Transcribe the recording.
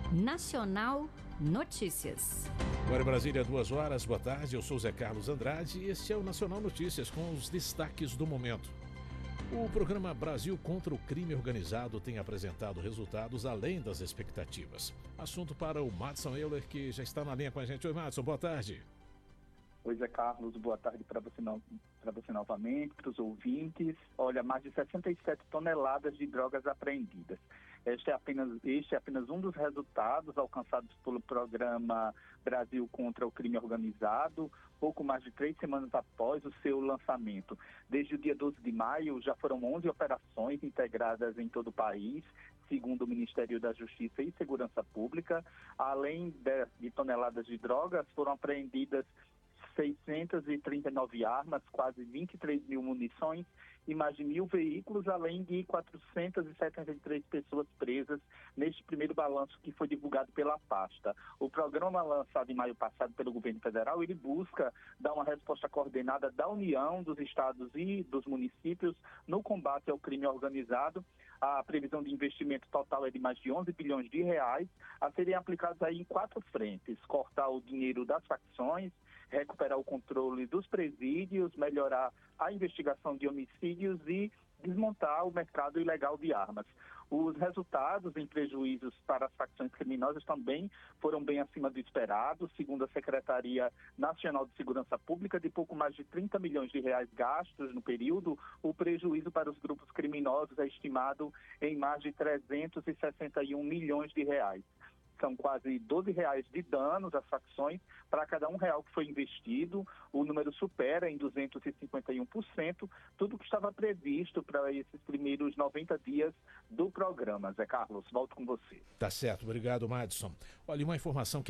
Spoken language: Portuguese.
Nacional Notícias. Agora em Brasília, 2 horas, boa tarde, eu sou Zé Carlos Andrade e este é o Nacional Notícias com os destaques do momento. O programa Brasil contra o Crime Organizado tem apresentado resultados além das expectativas. Assunto para o Madson Euler, que já está na linha com a gente. Oi, Madson, boa tarde. Oi, Zé Carlos, boa tarde para você novamente, para os ouvintes. Olha, mais de 67 toneladas de drogas apreendidas. Este é apenas um dos resultados alcançados pelo programa Brasil contra o Crime Organizado, pouco mais de 3 semanas após o seu lançamento. Desde o dia 12 de maio, já foram 11 operações integradas em todo o país, segundo o Ministério da Justiça e Segurança Pública. Além de toneladas de drogas, foram apreendidas 639 armas, quase 23 mil munições e mais de 1.000 veículos, além de 473 pessoas presas neste primeiro balanço que foi divulgado pela pasta. O programa lançado em maio passado pelo governo federal, ele busca dar uma resposta coordenada da União, dos estados e dos municípios no combate ao crime organizado. A previsão de investimento total é de mais de 11 bilhões de reais, a serem aplicados aí em 4 frentes: cortar o dinheiro das facções, recuperar o controle dos presídios, melhorar a investigação de homicídios e desmontar o mercado ilegal de armas. Os resultados em prejuízos para as facções criminosas também foram bem acima do esperado. Segundo a Secretaria Nacional de Segurança Pública, de pouco mais de 30 milhões de reais gastos no período, o prejuízo para os grupos criminosos é estimado em mais de 361 milhões de reais. São quase R$12 de danos às facções para cada R$1 que foi investido. O número supera em 251% tudo que estava previsto para esses primeiros 90 dias do programa. Zé Carlos, volto com você. Tá certo, obrigado, Madson. Olha, uma informação que